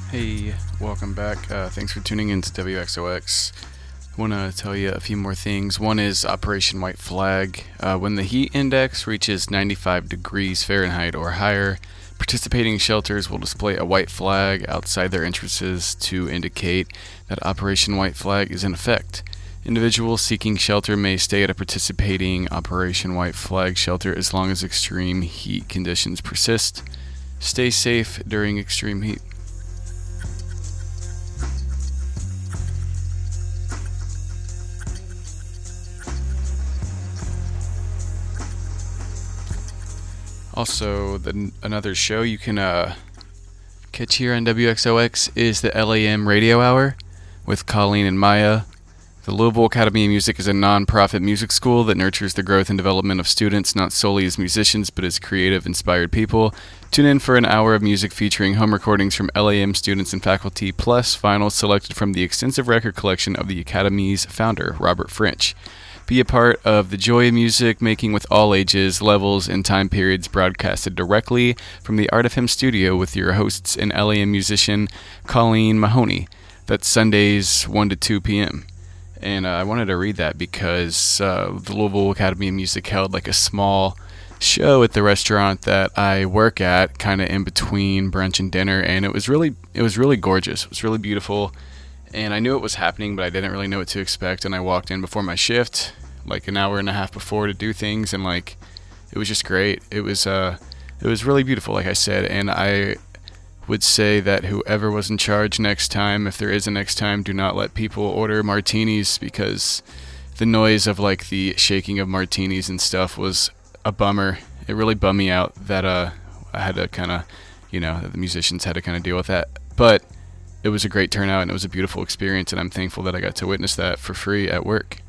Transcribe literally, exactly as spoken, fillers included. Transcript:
Hey, welcome back. Uh, thanks for tuning in to W X O X. I want to tell you a few more things. One is Operation White Flag. Uh, when the heat index reaches ninety-five degrees Fahrenheit or higher, participating shelters will display a white flag outside their entrances to indicate that Operation White Flag is in effect. Individuals seeking shelter may stay at a participating Operation White Flag shelter as long as extreme heat conditions persist. Stay safe during extreme heat. Also, the, another show you can uh, catch here on W X O X is the L A M Radio Hour with Colleen and Maya. The Louisville Academy of Music is a non-profit music school that nurtures the growth and development of students not solely as musicians but as creative, inspired people. Tune in for an hour of music featuring home recordings from L A M students and faculty, plus finals selected from the extensive record collection of the Academy's founder, Robert French. Be a part of the joy of music making with all ages, levels, and time periods, broadcasted directly from the Art of Him studio with your hosts and L A M musician Colleen Mahoney. That's Sundays one to two p.m. And uh, I wanted to read that because uh, the Louisville Academy of Music held like a small show at the restaurant that I work at, kind of in between brunch and dinner, and it was really it was really gorgeous. It was really beautiful. And I knew it was happening, but I didn't really know what to expect. And I walked in before my shift, like an hour and a half before, to do things, and like it was just great. It was uh, it was really beautiful, like I said. And I would say that whoever was in charge next time, if there is a next time, do not let people order martinis, because the noise of like the shaking of martinis and stuff was a bummer. It really bummed me out that uh, I had to kind of, you know, that the musicians had to kind of deal with that. But it was a great turnout, and it was a beautiful experience, and I'm thankful that I got to witness that for free at work.